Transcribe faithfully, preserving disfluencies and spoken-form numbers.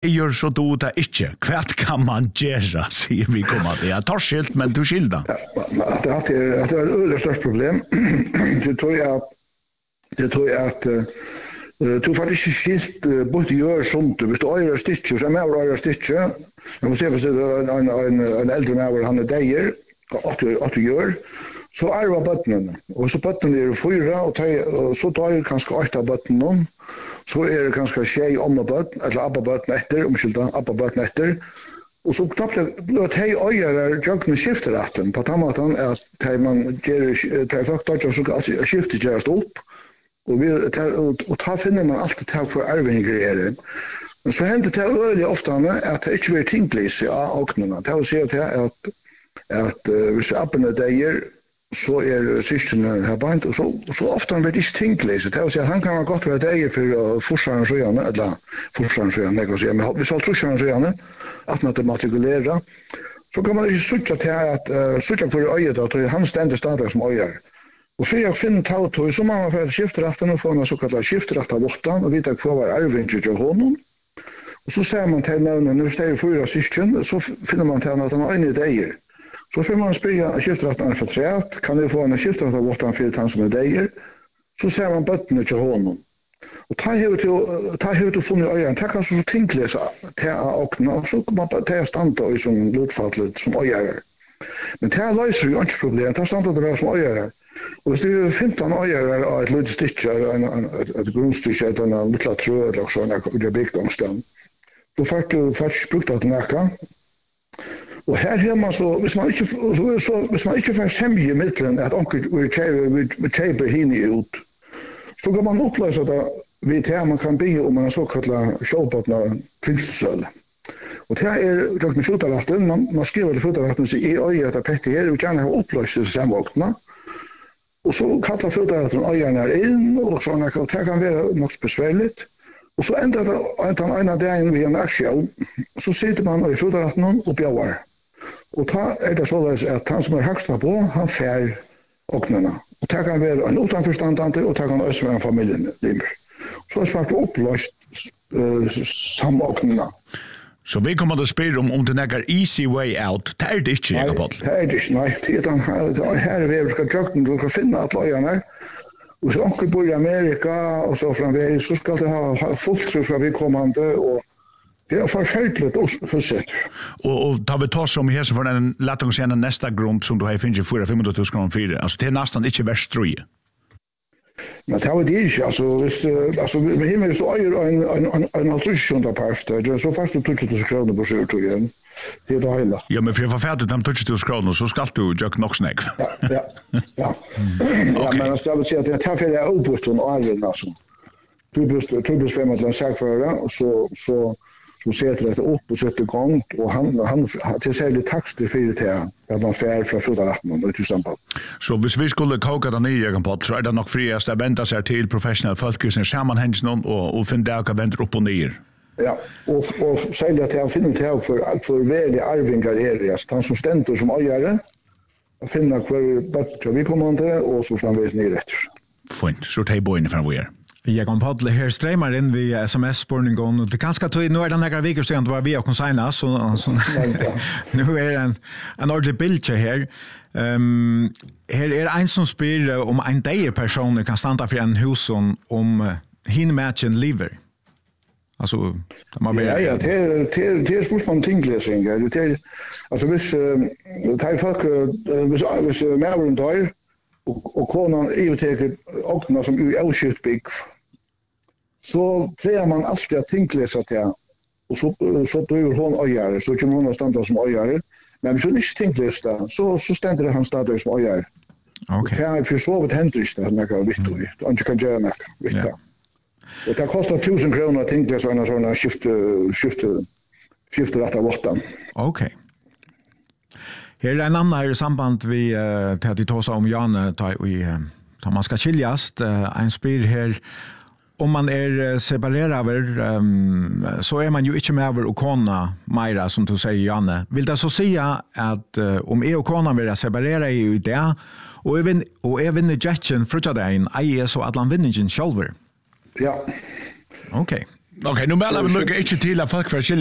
Gjør så då det ikke. Hva kan man gjøre, sier vi kommer til. Jeg tar skilt, men du skilder. Det er et øyelig størst problem. Det tror jeg at det tror jeg at du faktisk ikke skilt bort gjør sånt. Hvis du øyer stitcher, så er med å øyer stitcher. Jeg må se hvis det er en, en, en eldre med han er deier, at du gjør, så er det bøttene. Og så bøttene er fyra, og, og så tar jeg kanskje åtte bøttene. Så er det kanskje tjej ommabøtten, eller abbabøtten etter, omskylda, abbabøtten etter. Og så knappt blir det hei øyere jøgne skifteretten, på den måten at man gjør, det er faktisk så at skiftet gjøres opp, og, vi, og, og da finner man alltid til for arvinger er det. Men så hender det veldig ofte at det ikke blir tinglise av åknene. Det vil si at, at, at uh, hvis abbene deier, så er systerne her bant, og så, så ofte han blir ikke tinglese. Det vil si at han kan ha godt være deg for uh, forsvaren sjøene, eller forsvaren sjøene, jeg kan si, men hvis han trusjaren sjøene, at man matrikulere, så kan man ikke sutja til at, uh, sutja for øyet, at han stender stadig som øyer. Og for jeg finner tautøy, så må man få skifteretten og få en såkalt skifterett av åttan, og vite hva var arvinger til honom. Og så ser man til navnet, når det er fyra syskjen, så finner man til at han har en deier. Så får man spyrja skifteretten for treet, kan vi få en skifterett av åttan for han som er deier, så ser man bøttene til honom. Og ta hevet du funnet øyene, ta kan så tinglese til åkne, og så kan man ta standa i som lotfatlet som øyere. Men ta løser jo ikke problem, ta standa det som øyere. Og hvis det er femton øyere av et lite stitje, et grunnstitje, et lilla trø, eller så en bygdomsstand, så får du faktisk brukt at nækka. Og her har man så, hvis man ikke, så, så, hvis man ikke får semje i midtelen at onkel vil kjøpe henne ut, så kan man oppløse det ved til man kan bygge om en såkallet kjølbåtna prinsesøl. Og det er røkken fotoretten, man, man skriver til fotoretten så i øyet at Petter her, vi gjerne har oppløst disse samvåkna, og så kallar fotoretten øyene inn, og sånn, og det kan være nok besværligt. Og så ender det en av dagen ved en aksjon, så sitter man i fotoretten og bjauer. Og da er det således at han som er haksta på, han fær åknene. Og det kan være en utenforstandante, og det kan også være en familiemedlemmer. Så er det smart oppløst uh, samåknene. Så vi kommer til å spørre om om det er easy way out. Det er det ikke, Jakob Paul. Nei, det er det ikke. Nei, det er her er vi skal drøkken, du kan finne at løyene her. Og hvis onkel bor i Amerika, og så framvegis, så skal det ha fullt tro fra vi kommande, og det er forferdelig huset. Og, og da vi tar som her, så får den lett å se en neste grunn som du har finnet fyra fem hundre tusen kroner fire. Altså, det er nesten ikke verst strøye. Men det er det ikke. Altså, hvis altså, med himmel så øyer en, en, en, en halvtrusjunda part, så først du tusen tusen kroner på sjørt igjen. Det er det hele. Ja, men for jeg får ferdig de tusen tusen kroner, så skal du gjøre nok snakk. Ja, ja, ja. Mm. Okay. Ja, men jeg vil si at jeg tar for jeg oppbort en åren, altså. Tubbus frem til en sakfører, og så, så så setter det opp og setter i gang, og han, han til særlig takster for det til at man fer fra fotoretten og til samband. Så hvis vi skulle koka det nye, Jakob Paul, så er det nok friest å vente seg til professionelle folk som sammenhengen og, og finne det hva venter opp og ned. Ja, og, og særlig at jeg finner til for, for veldig arvinger er det, han som stender som øyere, å finne hver bøtter vi kommer til, og så framvis ned etter. Fint, så tar jeg bøyene fra hvor er. Jakob Paul her strømmer inn via sms-spurningen, og det kanskje tog, nå er det nekker viker siden det var vi og konsigna, så, så nå er det en, en ordentlig bilde her. Um, her er det en som spyr om en deier person kan standa for en hus om, om uh, hinmatchen lever. Altså, det må være... Ja, ja, det er, det er, det er spørsmål om tinglesing. Det er, altså, hvis det er folk, hvis, hvis medveren dør, og, og konan iveteker åkna som i avskilt bygg, så pleier man alltid at tinglesa til, og så, så dør hun øyere, så kan hun standa som øyere, men hvis hun ikke tinglesa, så, så stender han stadig som øyere. Okay. Det er for så vidt hendrist, det er noe viktig, han ikke kan gjøre noe viktig. Ja. Og det kostar tusen kroner ting til sånne sånne skifte skifte skifte rett av åttan. Okay. Her er en annen samband vi uh, til at de tar seg om Janne da uh, man skal skiljas. Uh, en spyr her om man er uh, separerer um, så er man jo ikke med over og kona meira, som du sier, Janne. Vil det så si at uh, om jeg og kona vil separere i det, og jeg vinner, og jeg vinner jetchen frutja dagen, jeg er så at han vinner ikke selv? Ja. Okay. Okej, nu melder vi lykke ikke til at folk får